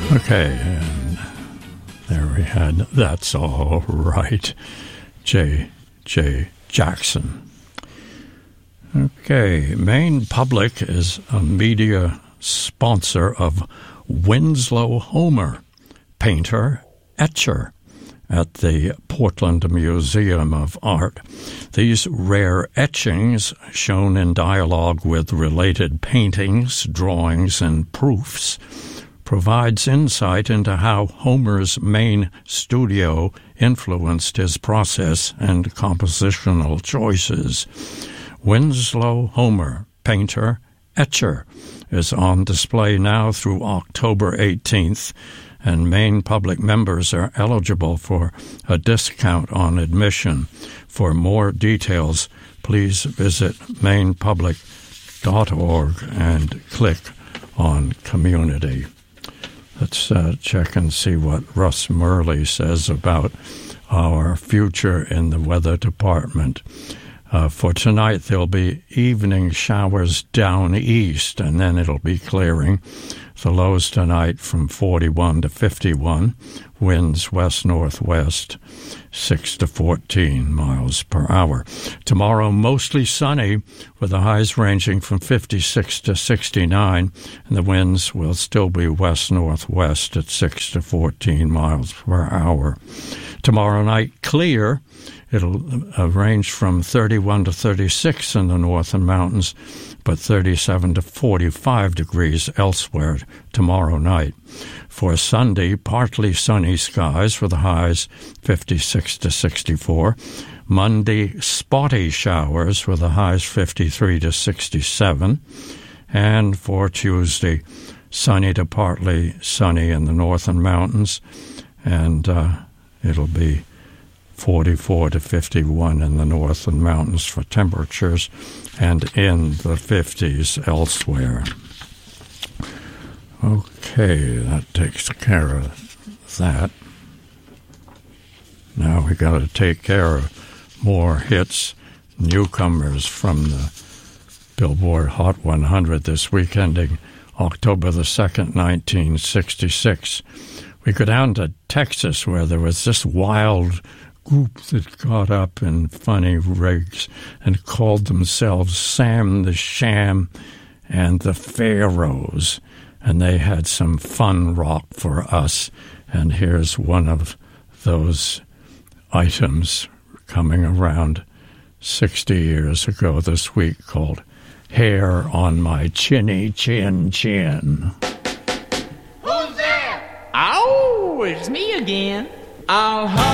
Okay, and there we had That's All Right, J.J. Jackson. Okay, Maine Public is a media sponsor of Winslow Homer, painter, etcher, at the Portland Museum of Art. These rare etchings, shown in dialogue with related paintings, drawings, and proofs, provides insight into how Homer's Maine studio influenced his process and compositional choices. Winslow Homer, painter, etcher, is on display now through October 18th, and Maine Public members are eligible for a discount on admission. For more details, please visit mainepublic.org and click on Community. Let's check and see what Russ Murley says about our future in the weather department. For tonight, there'll be evening showers down east, and then it'll be clearing. The lows tonight from 41 to 51, winds west-northwest, 6 to 14 miles per hour. Tomorrow, mostly sunny, with the highs ranging from 56 to 69, and the winds will still be west-northwest at 6 to 14 miles per hour. Tomorrow night, clear. It'll range from 31 to 36 in the northern mountains, but 37 to 45 degrees elsewhere tomorrow night. For Sunday, partly sunny skies with the highs 56 to 64. Monday, spotty showers with the highs 53 to 67. And for Tuesday, sunny to partly sunny in the northern mountains, and it'll be 44 to 51 in the northern mountains for temperatures, and in the 50s elsewhere. Okay, that takes care of that. Now we got to take care of more hits, newcomers from the Billboard Hot 100 this week, ending October the 2nd, 1966. We go down to Texas, where there was this wild group that got up in funny rigs and called themselves Sam the Sham and the Pharaohs, and they had some fun rock for us, and here's one of those items coming around 60 years ago this week, called Hair on My Chinny Chin Chin. Who's there? Oh, it's me again. I'll